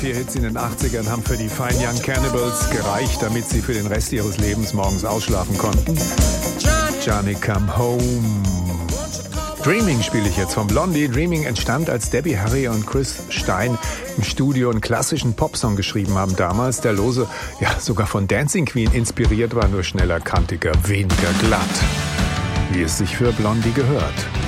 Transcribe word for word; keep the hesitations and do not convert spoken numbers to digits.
Vier Hits in den achtzigern haben für die Fine Young Cannibals gereicht, damit sie für den Rest ihres Lebens morgens ausschlafen konnten. Johnny Come Home. Dreaming spiele ich jetzt von Blondie. Dreaming entstand, als Debbie Harry und Chris Stein im Studio einen klassischen Popsong geschrieben haben damals, der lose, ja sogar von Dancing Queen inspiriert war, nur schneller, kantiger, weniger glatt. Wie es sich für Blondie gehört.